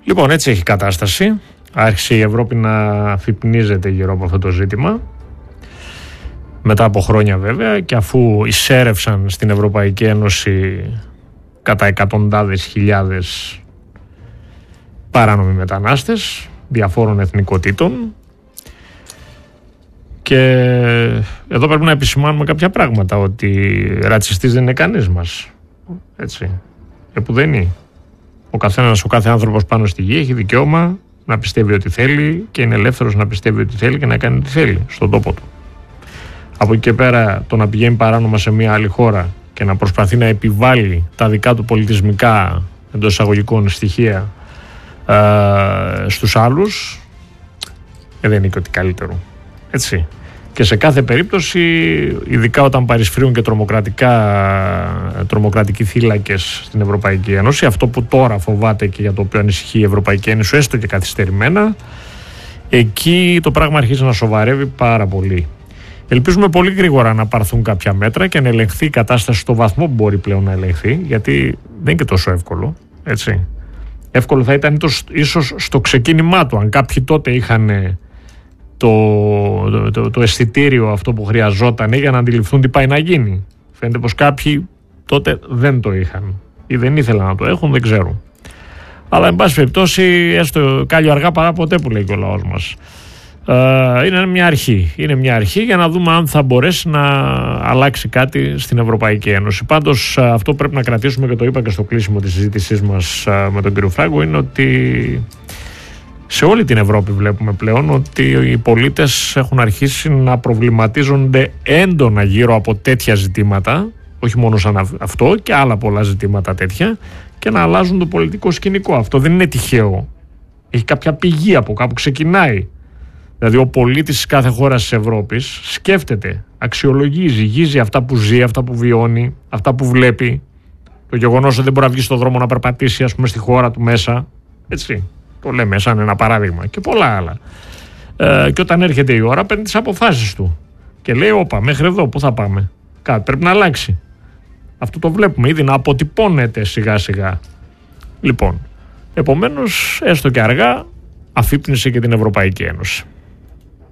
Λοιπόν, έτσι έχει κατάσταση. Άρχισε η Ευρώπη να αφυπνίζεται γύρω από αυτό το ζήτημα. Μετά από χρόνια βέβαια, και αφού εισέρευσαν στην Ευρωπαϊκή Ένωση κατά εκατοντάδες χιλιάδες παράνομοι μετανάστες διαφόρων εθνικοτήτων. Και εδώ πρέπει να επισημάνουμε κάποια πράγματα, ότι ρατσιστής δεν είναι κανείς μας. Έτσι. Επουδενή. Ο καθένας, ο κάθε άνθρωπος πάνω στη γη έχει δικαίωμα να πιστεύει ό,τι θέλει και είναι ελεύθερος να πιστεύει ό,τι θέλει και να κάνει ό,τι θέλει στον τόπο του. Από εκεί και πέρα, το να πηγαίνει παράνομα σε μια άλλη χώρα και να προσπαθεί να επιβάλλει τα δικά του πολιτισμικά, εντός εισαγωγικών, στοιχεία στους άλλους, δεν είναι και ότι καλύτερο. Έτσι. Και σε κάθε περίπτωση, ειδικά όταν παρισφρίουν και τρομοκρατικοί θύλακες στην Ευρωπαϊκή Ένωση, αυτό που τώρα φοβάται και για το οποίο ανησυχεί η Ευρωπαϊκή Ένωση, έστω και καθυστερημένα, εκεί το πράγμα αρχίζει να σοβαρεύει πάρα πολύ. Ελπίζουμε πολύ γρήγορα να πάρθουν κάποια μέτρα και να ελεγχθεί η κατάσταση στο βαθμό που μπορεί πλέον να ελεγχθεί, γιατί δεν είναι και τόσο εύκολο. Έτσι. Εύκολο θα ήταν ίσως στο ξεκίνημά του, αν κάποιοι τότε είχαν το αισθητήριο αυτό που χρειαζόταν για να αντιληφθούν τι πάει να γίνει. Φαίνεται πως κάποιοι τότε δεν το είχαν ή δεν ήθελαν να το έχουν, δεν ξέρουν. Αλλά εν πάση περιπτώσει, έστω κάλλιο αργά παρά ποτέ, που λέει και ο λαός μας. Είναι μια αρχή. Είναι μια αρχή για να δούμε αν θα μπορέσει να αλλάξει κάτι στην Ευρωπαϊκή Ένωση. Πάντως αυτό πρέπει να κρατήσουμε, και το είπα και στο κλείσιμο της συζήτησής μας με τον κύριο Φράγκο, είναι ότι σε όλη την Ευρώπη βλέπουμε πλέον ότι οι πολίτες έχουν αρχίσει να προβληματίζονται έντονα γύρω από τέτοια ζητήματα, όχι μόνο σαν αυτό και άλλα πολλά ζητήματα τέτοια, και να αλλάζουν το πολιτικό σκηνικό. Αυτό δεν είναι τυχαίο. Έχει κάποια πηγή, από κάπου ξεκινάει. Δηλαδή ο πολίτης της κάθε χώρας της Ευρώπης σκέφτεται, αξιολογεί, ζυγίζει αυτά που ζει, αυτά που βιώνει, αυτά που βλέπει. Το γεγονός ότι δεν μπορεί να βγει στον δρόμο να περπατήσει, ας πούμε, στη χώρα του μέσα. Έτσι. Το λέμε σαν ένα παράδειγμα. Και πολλά άλλα. Και όταν έρχεται η ώρα, παίρνει τις αποφάσεις του. Και λέει: όπα, μέχρι εδώ, πού θα πάμε? Κάτι πρέπει να αλλάξει. Αυτό το βλέπουμε ήδη να αποτυπώνεται σιγά σιγά. Λοιπόν, επομένως, έστω και αργά, αφύπνισε και την Ευρωπαϊκή Ένωση.